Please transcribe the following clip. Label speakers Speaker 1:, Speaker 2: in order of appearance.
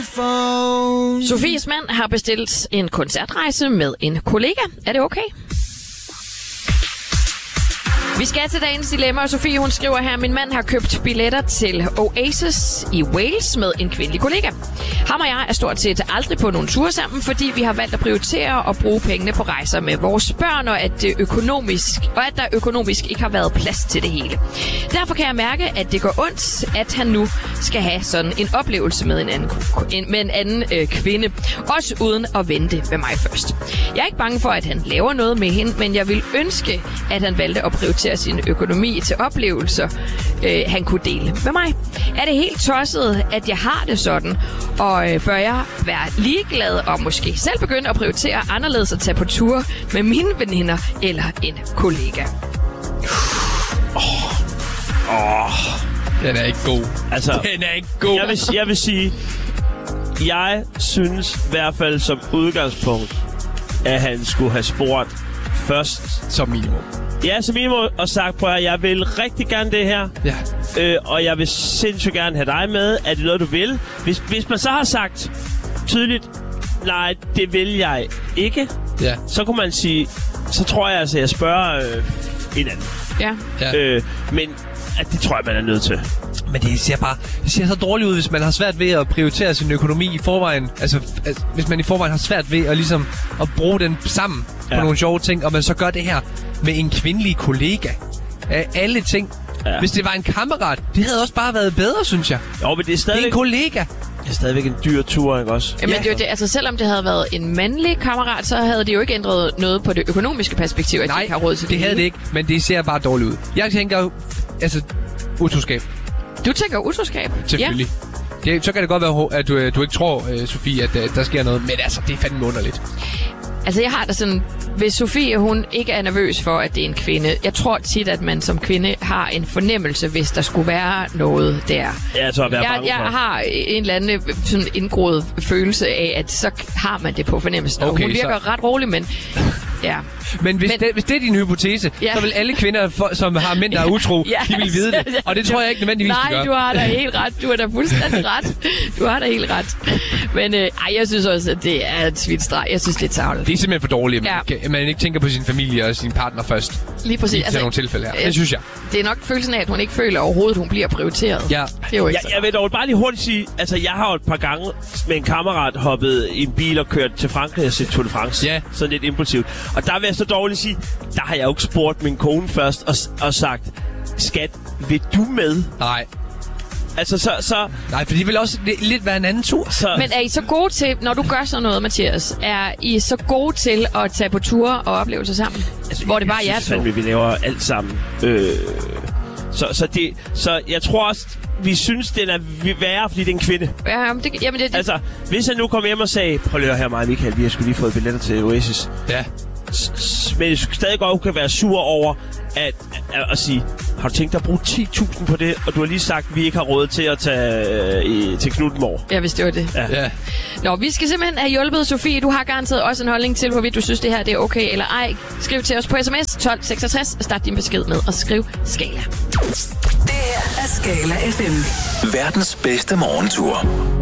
Speaker 1: Sofies mand har bestilt en koncertrejse med en kollega. Er det okay? Vi skal til dagens dilemma, og Sofie hun skriver her, min mand har købt billetter til Oasis i Wales med en kvindelig kollega. Ham og jeg er stort set aldrig på nogen ture sammen, fordi vi har valgt at prioritere og bruge pengene på rejser med vores børn, og at der økonomisk ikke har været plads til det hele. Derfor kan jeg mærke, at det går ondt, at han nu skal have sådan en oplevelse med en anden kvinde, også uden at vente med mig først. Jeg er ikke bange for, at han laver noget med hende, men jeg vil ønske, at han valgte at prioritere sin økonomi til oplevelser, han kunne dele med mig. Er det helt tosset, at jeg har det sådan, og bør jeg være ligeglad og måske selv begynde at prioritere anderledes at tage på tur med mine veninder eller en kollega?
Speaker 2: Den er ikke god.
Speaker 3: Altså,
Speaker 2: den er ikke god.
Speaker 3: Jeg vil sige, jeg synes i hvert fald som udgangspunkt, at han skulle have spurgt først.
Speaker 2: Som minimum.
Speaker 3: Ja, som minimum, og sagt, prøv at jeg vil rigtig gerne det her.
Speaker 2: Ja.
Speaker 3: Og jeg vil sindssygt gerne have dig med. Er det noget, du vil? Hvis man så har sagt tydeligt, nej, det vil jeg ikke, så kunne man sige, så tror jeg altså, jeg spørger en anden.
Speaker 1: Ja.
Speaker 3: Men det tror jeg, man er nødt til.
Speaker 2: Men det ser så dårligt ud, hvis man har svært ved at prioritere sin økonomi i forvejen. Altså, hvis man i forvejen har svært ved at, ligesom, at bruge den sammen på nogle sjove ting, og man så gør det her med en kvindelig kollega. Af alle ting. Ja. Hvis det var en kammerat, det havde også bare været bedre, synes jeg.
Speaker 3: Jo, men det er stadigvæk...
Speaker 2: Det er en kollega.
Speaker 3: Det er stadigvæk en dyr tur, ikke også?
Speaker 1: Jamen, det er jo det. Altså, selvom det havde været en mandlig kammerat, så havde det jo ikke ændret noget på det økonomiske perspektiv, at de ikke har råd til det.
Speaker 2: Det havde det ikke, men det ser bare dårligt ud. Jeg tænker altså utroskab.
Speaker 1: Du tænker utroskab?
Speaker 2: Selvfølgelig. Ja. Så kan det godt være, at du ikke tror, Sofie, at der sker noget. Men altså, det er fandme underligt.
Speaker 1: Altså, jeg har det sådan... Hvis Sofie, hun ikke er nervøs for, at det er en kvinde... Jeg tror tit, at man som kvinde har en fornemmelse, hvis der skulle være noget der.
Speaker 3: Ja, jeg tror,
Speaker 1: jeg har en eller anden sådan indgroet følelse af, at så har man det på fornemmelsen. Okay, og hun virker ret rolig, men... Ja.
Speaker 2: Men hvis det er din hypotese, så vil alle kvinder, som har mænd, der er utro, de vil vide det. Og det tror jeg ikke nødvendigvis, de gør.
Speaker 1: Nej, du har da helt ret. Du har da fuldstændig ret. Du har da helt ret. Men jeg synes også, at det er et svidstreg. Jeg synes, det er tarveligt.
Speaker 2: Det er simpelthen for dårligt, at man ikke tænker på sin familie og sin partner først.
Speaker 1: Lige præcis.
Speaker 2: I nogle tilfælde her. Det synes jeg.
Speaker 1: Det er nok følelsen af, at hun ikke føler overhovedet, at hun bliver prioriteret.
Speaker 2: Ja.
Speaker 1: Det er jo ikke
Speaker 3: jeg vil dog bare lige hurtigt sige, altså jeg har jo et par gange med en kammerat hoppet i en bil og kørt til Frankrig og set Tour de France.
Speaker 2: Ja.
Speaker 3: Sådan lidt impulsivt. Og der vil jeg så dårligt sige, der har jeg jo ikke spurgt min kone først og sagt, skat, vil du med?
Speaker 2: Nej.
Speaker 3: Altså så...
Speaker 2: Nej, for det vil også lidt være en anden tur.
Speaker 1: Men er I så gode til, når du gør sådan noget, Mathias, er I så gode til at tage på ture og oplevelser sammen? Altså, hvor det bare er jer to?
Speaker 3: Vi laver alt sammen. Så jeg tror også, vi synes, den er værre, fordi det er en kvinde.
Speaker 1: Jamen det.
Speaker 3: Altså, hvis han nu kom hjem og sagde, prøv lige at høre mig, Michael, vi har sgu lige fået billetter til Oasis.
Speaker 2: Ja.
Speaker 3: Men jeg stadig godt kan være sur over at sige, har du tænkt dig at bruge 10.000 på det, og du har lige sagt, at vi ikke har råd til at tage til Knuthenborg.
Speaker 1: Ja, hvis det var det.
Speaker 3: Ja.
Speaker 1: Nå, vi skal simpelthen have hjulpet Sofie. Du har garanteret også en holdning til, hvorvidt du synes, det her det er okay eller ej. Skriv til os på sms 1266. Start din besked med og skriv Skala.
Speaker 4: Det her er Skala FM. Verdens bedste morgentur.